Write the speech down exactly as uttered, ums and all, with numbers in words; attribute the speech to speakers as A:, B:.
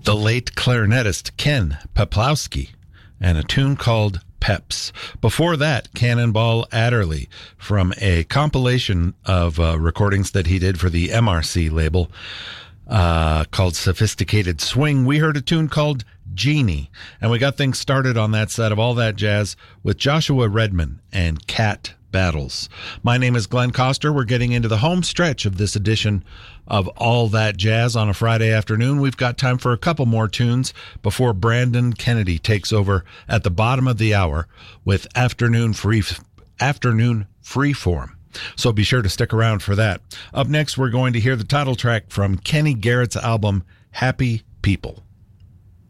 A: the late clarinetist Ken Peplowski, and a tune called Peps. Before that, Cannonball Adderley from a compilation of uh, recordings that he did for the M R C label uh, called Sophisticated Swing. We heard a tune called Genie, and we got things started on that set of All That Jazz with Joshua Redman and Cat Battles. My name is Glenn Coster. We're getting into the home stretch of this edition of All That Jazz on a Friday afternoon. We've got time for a couple more tunes before Brandon Kennedy takes over at the bottom of the hour with Afternoon Free Afternoon Freeform. So be sure to stick around for that. Up next, we're going to hear the title track from Kenny Garrett's album, Happy People.